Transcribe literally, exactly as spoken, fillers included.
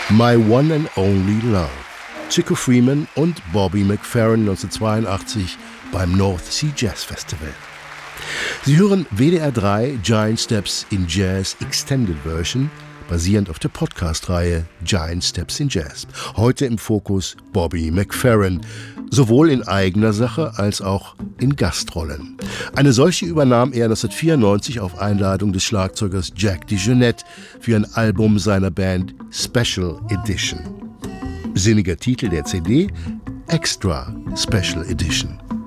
My One and Only Love. Chico Freeman und Bobby McFerrin neunzehnhundertzweiundachtzig beim North Sea Jazz Festival. Sie hören W D R drei Giant Steps in Jazz Extended Version, basierend auf der Podcast-Reihe Giant Steps in Jazz. Heute im Fokus Bobby McFerrin, sowohl in eigener Sache als auch in Gastrollen. Eine solche übernahm er neunzehnhundertvierundneunzig auf Einladung des Schlagzeugers Jack DeJohnette für ein Album seiner Band Special Edition. Sinniger Titel der C D: Extra Special Edition.